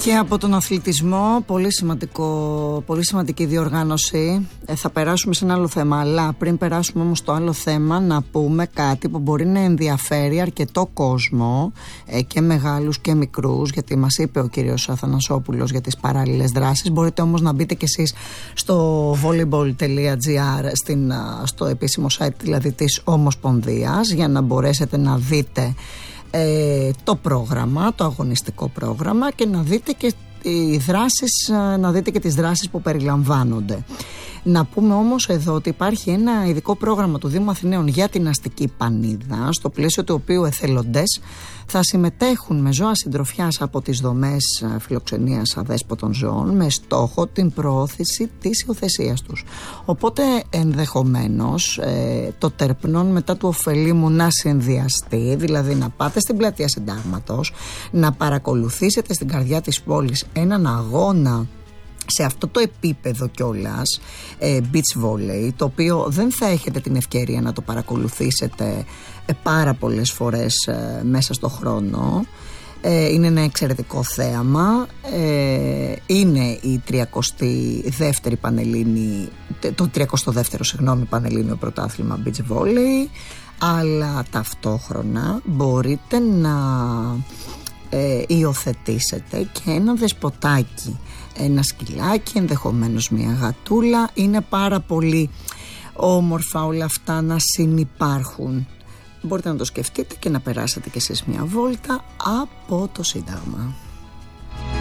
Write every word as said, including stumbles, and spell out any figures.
Και από τον αθλητισμό, πολύ, σημαντικό, πολύ σημαντική διοργάνωση. ε, Θα περάσουμε σε ένα άλλο θέμα. Αλλά πριν περάσουμε όμως στο άλλο θέμα, να πούμε κάτι που μπορεί να ενδιαφέρει αρκετό κόσμο, ε, και μεγάλους και μικρούς, γιατί μας είπε ο κύριος Αθανασόπουλος για τις παράλληλες δράσεις. Μπορείτε όμως να μπείτε κι εσείς στο volleyball τελεία gr, στην, στο επίσημο site δηλαδή της Ομοσπονδίας, για να μπορέσετε να δείτε Ε, το πρόγραμμα, το αγωνιστικό πρόγραμμα, και να δείτε και οι δράσεις, να δείτε και τις δράσεις που περιλαμβάνονται. Να πούμε όμως εδώ ότι υπάρχει ένα ειδικό πρόγραμμα του Δήμου Αθηναίων για την αστική πανίδα, στο πλαίσιο του οποίου εθελοντές θα συμμετέχουν με ζώα συντροφιάς από τις δομές φιλοξενίας αδέσποτων ζώων, με στόχο την προώθηση της υιοθεσίας τους. Οπότε ενδεχομένως ε, το τερπνόν μετά του ωφελήμου να συνδυαστεί, δηλαδή να πάτε στην πλατεία Συντάγματος, να παρακολουθήσετε στην καρδιά της πόλης έναν αγώνα σε αυτό το επίπεδο κιόλας, ε, beach volley, το οποίο δεν θα έχετε την ευκαιρία να το παρακολουθήσετε ε, πάρα πολλές φορές ε, μέσα στο χρόνο. ε, είναι ένα εξαιρετικό θέαμα. ε, είναι η τριακοστή δεύτερη πανελλήνη, το τριακοστό δεύτερο συγγνώμη πανελλήνιο πρωτάθλημα beach volley, αλλά ταυτόχρονα μπορείτε να ε, υιοθετήσετε και ένα δεσποτάκι, ένα σκυλάκι, ενδεχομένως μια γατούλα. Είναι πάρα πολύ όμορφα όλα αυτά να συνυπάρχουν. Μπορείτε να το σκεφτείτε και να περάσετε κι εσείς μια βόλτα από το Σύνταγμα.